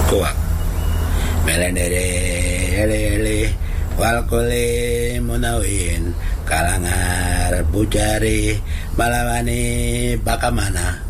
kuak melendere ele wal kole munawin kalangar bujari malawani bakamana